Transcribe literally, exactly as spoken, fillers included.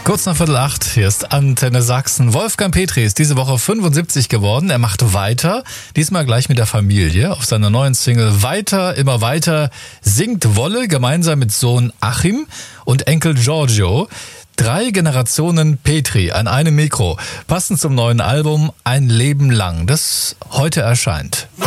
Kurz nach Viertel acht, hier ist Antenne Sachsen. Wolfgang Petri ist diese Woche fünfundsiebzig geworden. Er macht weiter, diesmal gleich mit der Familie. Auf seiner neuen Single Weiter, immer weiter singt Wolle gemeinsam mit Sohn Achim und Enkel Giorgio. Drei Generationen Petri an einem Mikro. Passend zum neuen Album Ein Leben lang, das heute erscheint.